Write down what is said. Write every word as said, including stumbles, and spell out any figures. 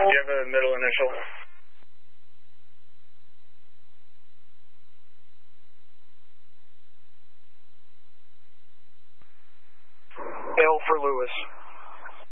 Do you have a middle initial? L for Lewis.